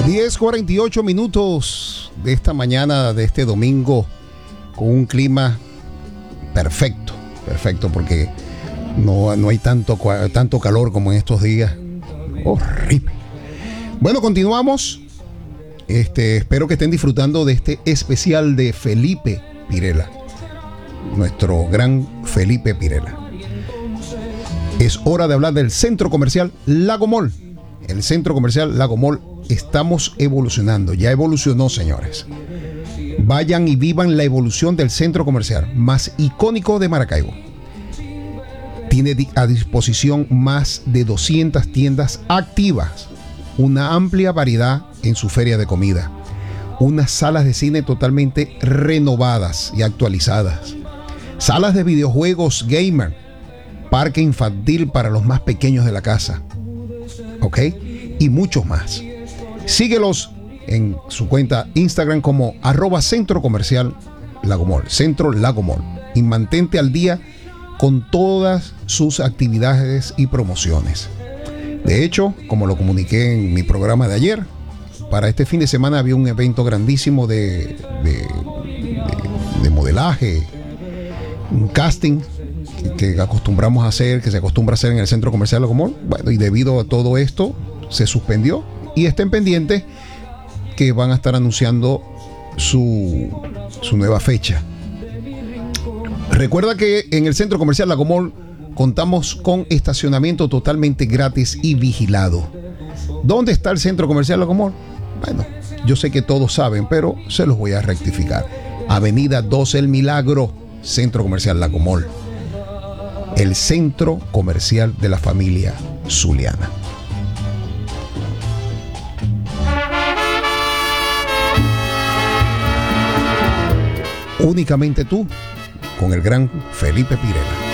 10:48 de esta mañana, de este domingo, con un clima perfecto, porque no hay tanto calor como en estos días. Horrible. Bueno, continuamos. Espero que estén disfrutando de este especial de Felipe Pirela, nuestro gran Felipe Pirela. Es hora de hablar del Centro Comercial Lago Mall. El Centro Comercial Lago Mall, estamos evolucionando. Ya evolucionó, señores. Vayan y vivan la evolución del centro comercial más icónico de Maracaibo. Tiene a disposición más de 200 tiendas activas, una amplia variedad en su feria de comida, unas salas de cine totalmente renovadas y actualizadas, salas de videojuegos gamer, parque infantil para los más pequeños de la casa, ¿ok? Y muchos más. Síguelos en su cuenta Instagram como @Centro Comercial Lago Mall, Centro Lago Mall, y mantente al día con todas sus actividades y promociones. De hecho, como lo comuniqué en mi programa de ayer, para este fin de semana había un evento grandísimo de modelaje, un casting que acostumbramos a hacer, que se acostumbra a hacer en el Centro Comercial Lago Mall. Bueno, y debido a todo esto se suspendió, y estén pendientes que van a estar anunciando su nueva fecha. Recuerda que en el Centro Comercial Lago Mall contamos con estacionamiento totalmente gratis y vigilado. ¿Dónde está el Centro Comercial Lago Mall? Bueno, yo sé que todos saben, pero se los voy a rectificar. Avenida 12 El Milagro, Centro Comercial Lago Mall. El centro comercial de la familia zuliana. Únicamente tú, con el gran Felipe Pirela.